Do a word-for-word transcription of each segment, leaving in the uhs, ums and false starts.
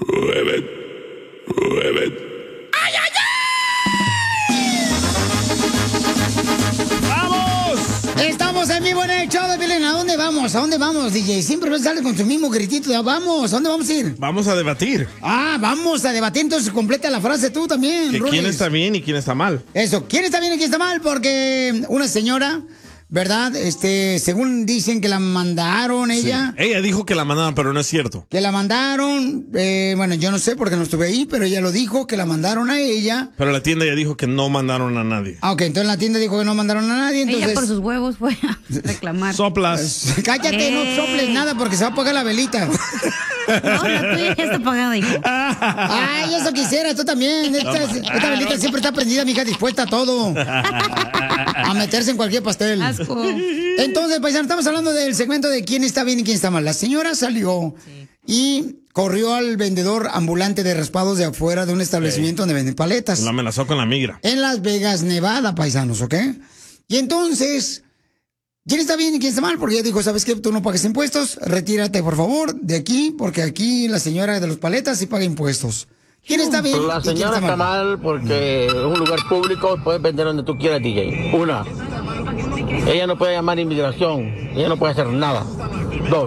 Mueve, mueve. ¡Ay, ay, ay! ¡Vamos! Estamos en vivo en el show de Piolín. ¿A dónde vamos? ¿A dónde vamos, D J? Siempre sale con su mismo gritito. de, Vamos, ¿a dónde vamos a ir? Vamos a debatir. Ah, vamos a debatir. Entonces completa la frase tú también, Que Rulis. quién está bien y quién está mal. Eso, ¿quién está bien y quién está mal? Porque una señora, ¿verdad? Este, según dicen que la mandaron ella. Sí. Ella dijo que la mandaron, pero no es cierto. Que la mandaron, eh, bueno, yo no sé porque no estuve ahí, pero ella lo dijo, que la mandaron a ella. Pero la tienda ya dijo que no mandaron a nadie. Ah, ok, entonces la tienda dijo que no mandaron a nadie, entonces... Ella por sus huevos fue a reclamar. Soplas. Cállate, no Eh. soples nada porque se va a apagar la velita. No, la tuya ya está apagada, hijo. Ay, eso quisiera, tú también. Esta, esta velita siempre está prendida, mija, dispuesta a todo. A meterse en cualquier pastel. Asco. Entonces, paisano, estamos hablando del segmento de quién está bien y quién está mal. La señora salió sí. y corrió al vendedor ambulante de raspados de afuera de un establecimiento sí. donde venden paletas. Lo amenazó con la migra. En Las Vegas, Nevada, paisanos, ¿ok? Y entonces, ¿quién está bien y quién está mal? Porque ella dijo, ¿sabes qué? Tú no pagas impuestos, retírate, por favor, de aquí, porque aquí la señora de los paletas sí paga impuestos. ¿Quién está bien? La señora está mal? mal porque es un lugar público, puedes vender donde tú quieras, D J. Una, ella no puede llamar a inmigración, ella no puede hacer nada. Dos.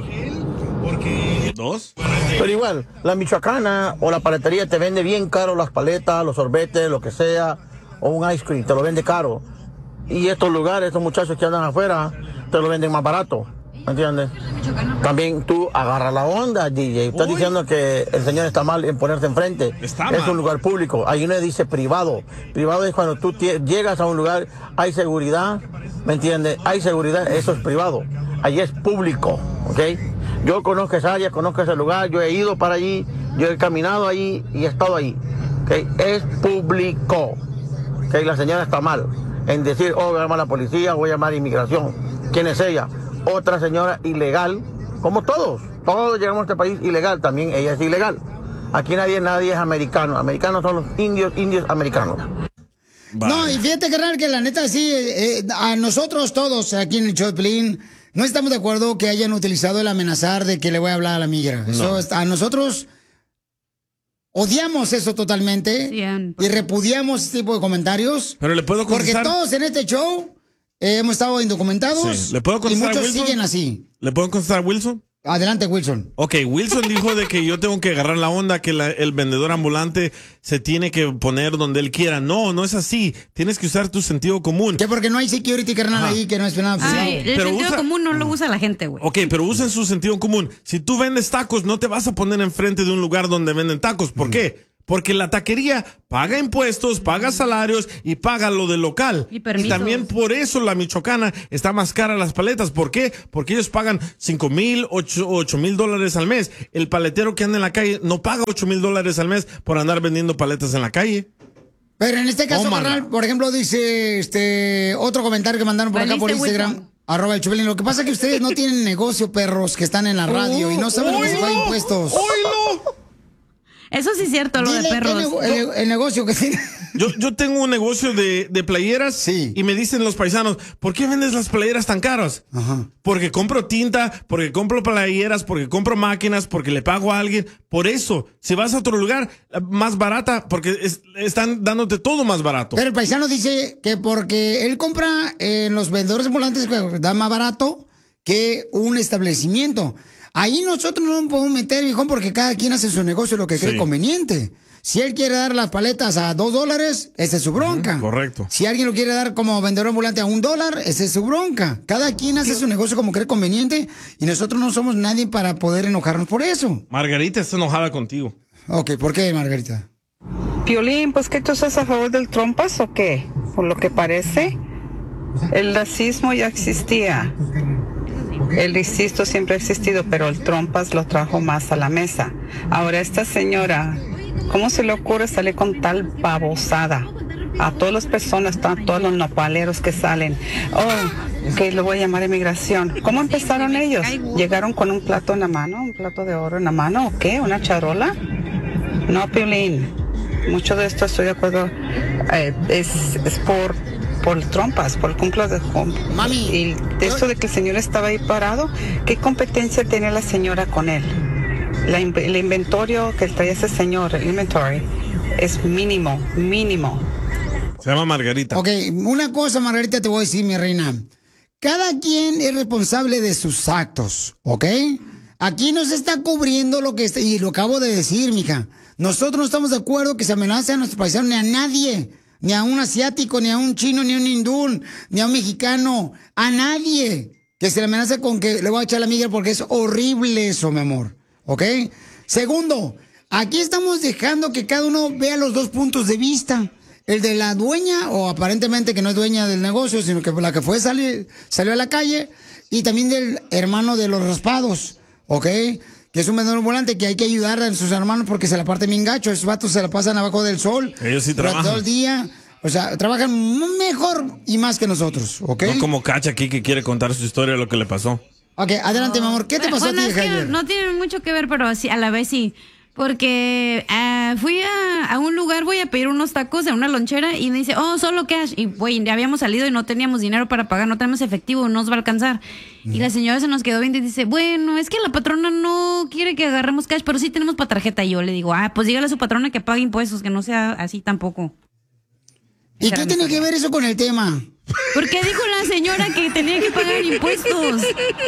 ¿Dos? Pero igual, la michoacana o la paletería te vende bien caro las paletas, los sorbetes, lo que sea, o un ice cream, te lo vende caro. Y estos lugares, estos muchachos que andan afuera, te lo venden más barato. ¿Me entiendes? También tú agarras la onda, D J. Estás Uy. diciendo que el señor está mal en ponerse enfrente. Está es mal. un lugar público. Ahí no dice privado. Privado es cuando tú llegas a un lugar, hay seguridad, ¿me entiendes? Hay seguridad, eso es privado. Allí es público, ¿ok? Yo conozco esa área, conozco ese lugar, yo he ido para allí, yo he caminado allí y he estado allí, ¿ok? Es público, ¿ok? La señora está mal en decir, oh, voy a llamar a la policía, voy a llamar a inmigración. ¿Quién es ella? Otra señora ilegal, como todos. Todos llegamos a este país ilegal, también ella es ilegal. Aquí nadie, nadie es americano. Americanos son los indios, indios americanos. Vale. No, y fíjate, carnal, que la neta sí, eh, a nosotros todos aquí en el show de Piolín, no estamos de acuerdo que hayan utilizado el amenazar de que le voy a hablar a la migra. Eso no. A nosotros odiamos eso totalmente sí, y repudiamos este tipo de comentarios. Pero le puedo contestar. Porque todos en este show Eh, hemos estado indocumentados sí. ¿Le puedo y muchos a Wilson? siguen así. ¿Le puedo contestar a Wilson? Adelante, Wilson. Ok, Wilson dijo de que yo tengo que agarrar la onda, que la, el vendedor ambulante se tiene que poner donde él quiera. No, no es así. Tienes que usar tu sentido común. Que porque no hay security, carnal, Ajá. ahí, que no es nada. Ay, el pero sentido usa, común no lo usa la gente, güey. Ok, pero usen su sentido común. Si tú vendes tacos, no te vas a poner enfrente de un lugar donde venden tacos. ¿Por mm. qué? Porque la taquería paga impuestos, paga salarios y paga lo del local. Y, y también por eso la michoacana está más cara las paletas. ¿Por qué? Porque ellos pagan cinco mil, ocho mil dólares al mes. El paletero que anda en la calle no paga ocho mil dólares al mes por andar vendiendo paletas en la calle. Pero en este caso, carnal, por ejemplo, dice este otro comentario que mandaron por acá por Instagram. Wilson? Arroba el Chupelín. Lo que pasa es que ustedes no tienen negocio, perros, que están en la radio oh, y no saben cómo se pagan impuestos. ¡Oilo! Eso sí es cierto, lo Dile de perros. El, el, el negocio que tiene. Yo, yo tengo un negocio de, de playeras sí. y me dicen los paisanos, ¿por qué vendes las playeras tan caras? Ajá. Porque compro tinta, porque compro playeras, porque compro máquinas, porque le pago a alguien. Por eso, si vas a otro lugar, más barata, porque es, están dándote todo más barato. Pero el paisano dice que porque él compra en los vendedores ambulantes que da más barato que un establecimiento. Ahí nosotros no nos podemos meter, hijo, porque cada quien hace su negocio lo que cree sí. conveniente. Si él quiere dar las paletas a dos dólares, esa es su bronca. Uh-huh, correcto. Si alguien lo quiere dar como vendedor ambulante a un dólar, esa es su bronca. Cada quien hace su negocio como cree conveniente y nosotros no somos nadie para poder enojarnos por eso. Margarita está enojada contigo. Ok, ¿por qué, Margarita? Piolín, pues que tú estás a favor del trompas o qué? Por lo que parece, el racismo ya existía. El racismo siempre ha existido, pero el trompas lo trajo más a la mesa. Ahora esta señora, ¿cómo se le ocurre salir con tal babosada? A todas las personas, a todos los nopaleros que salen. Oh, que lo voy a llamar a inmigración. ¿Cómo empezaron ellos? ¿Llegaron con un plato en la mano? ¿Un plato de oro en la mano? ¿O qué? ¿Una charola? No, Piolín. Mucho de esto estoy de acuerdo. Eh, es, es por... por trompas, por el cumpleaños de home. Mami. Y de esto de que el señor estaba ahí parado, ¿qué competencia tenía la señora con él? La, el inventario que trae ese señor, el inventory, es mínimo, mínimo. Se llama Margarita. Ok, una cosa, Margarita, te voy a decir, mi reina. Cada quien es responsable de sus actos, ¿ok? Aquí no se está cubriendo lo que está, y lo acabo de decir, mija. Nosotros no estamos de acuerdo que se amenace a nuestros paisanos ni a nadie. Ni a un asiático, ni a un chino, ni a un hindú, ni a un mexicano. A nadie que se le amenace con que le voy a echar la migra porque es horrible eso, mi amor. ¿Ok? Segundo, aquí estamos dejando que cada uno vea los dos puntos de vista. El de la dueña, o aparentemente que no es dueña del negocio, sino que la que fue salir, salió a la calle. Y también del hermano de los raspados. ¿Ok? Que es un vendedor ambulante que hay que ayudar a sus hermanos porque se la parten bien gacho. Esos vatos se la pasan abajo del sol. Ellos sí trabajan. Todo el día. O sea, trabajan mejor y más que nosotros, ¿ok? No como Cacha aquí que quiere contar su historia de lo que le pasó. Ok, adelante, mi amor. ¿Qué te pasó bueno, a ti, es que Javier? no tiene mucho que ver, pero sí, a la vez sí. Porque uh, fui a, a un lugar, voy a pedir unos tacos en una lonchera y me dice, oh, solo cash. Y güey, ya habíamos salido y no teníamos dinero para pagar, no tenemos efectivo, no nos va a alcanzar. Mm. Y la señora se nos quedó viendo y dice, bueno, es que la patrona no quiere que agarremos cash, pero sí tenemos para tarjeta. Y yo le digo, ah, pues dígale a su patrona que pague impuestos, que no sea así tampoco. ¿Y qué tiene que ver eso con el tema? Porque dijo la señora que tenía que pagar impuestos.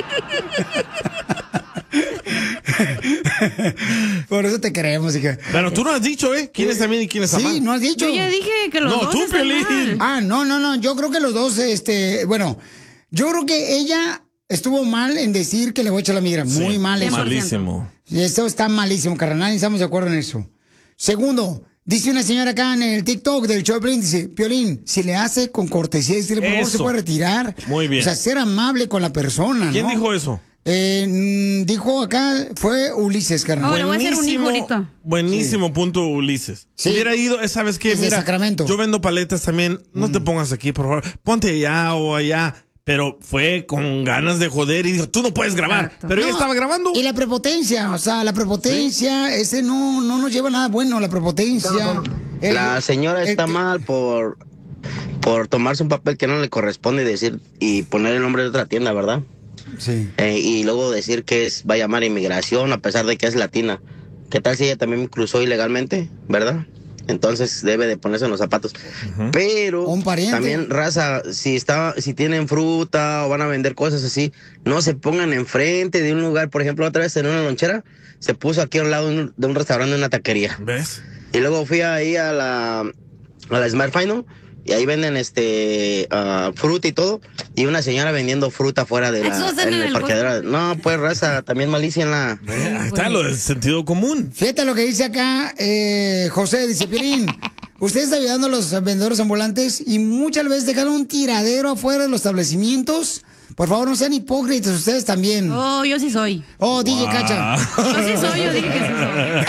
Por eso te creemos, hija. Pero tú no has dicho, ¿eh? ¿Quién está bien y quién está mal? Sí, no has dicho. Yo ya dije que los no, dos tú, están Piolín. mal. Ah, no, no, no. Yo creo que los dos, este, bueno, yo creo que ella estuvo mal en decir que le voy a echar la migra. Muy Sí, mal eso. malísimo. Eso está malísimo, carnal. Estamos de acuerdo en eso. Segundo, dice una señora acá en el TikTok del show de Piolín, dice, Piolín, si le hace con cortesía, decirle, por favor, Eso. se puede retirar. Muy bien. O sea, ser amable con la persona, ¿Quién ¿no? dijo eso? Eh, mm, dijo acá, fue Ulises, carnal. Oh, le voy a hacer un hijo ahorita. Buenísimo punto, Ulises. Sí. Si hubiera ido, ¿sabes qué? Desde Mira, Sacramento. yo vendo paletas también. No te pongas aquí, por favor. Ponte allá o allá. Pero fue con ganas de joder y dijo, tú no puedes grabar. Exacto. Pero ella No, estaba grabando. Y la prepotencia, o sea, la prepotencia, ese no, no nos lleva a nada bueno, la prepotencia. El- La señora el está que- mal por, por tomarse un papel que no le corresponde y decir y poner el nombre de otra tienda, ¿verdad? Sí. Eh, y luego decir que es, va a llamar a inmigración a pesar de que es latina. ¿Qué tal si ella también cruzó ilegalmente, verdad? Entonces debe de ponerse en los zapatos. Pero Un pariente. también, raza, si está, si tienen fruta o van a vender cosas así, no se pongan enfrente de un lugar. Por ejemplo, otra vez en una lonchera se puso aquí al lado de un, de un restaurante, de una taquería. ¿Ves? Y luego fui ahí a la, a la Smart Final y ahí venden este uh, fruta y todo. Y una señora vendiendo fruta fuera de Eso la hacen en en el el parqueadero. No, pues raza, también malicia en la... Eh, ahí está lo del sentido común. Fíjate lo que dice acá eh, José, dice, Piolín, usted está ayudando a los vendedores ambulantes y muchas veces dejan un tiradero afuera de los establecimientos. Por favor, no sean hipócritas ustedes también. Oh, yo sí soy. Oh, D J Cacha. Yo sí soy, yo dije que sí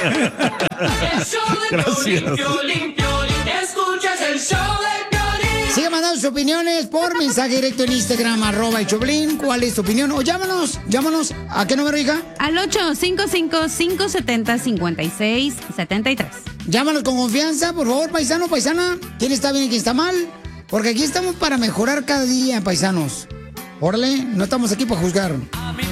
soy. Gracias. Escuchas el show de Piolín. Sigue mandando sus opiniones por mensaje directo en Instagram, arroba el Choplin. ¿Cuál es tu opinión? O llámanos, llámanos. ¿A qué número, hija? Al ocho cinco cinco, cinco siete cero, cinco seis siete tres. Llámanos con confianza, por favor, paisano, paisana. ¿Quién está bien y quién está mal? Porque aquí estamos para mejorar cada día, paisanos. Órale, no estamos aquí para juzgar.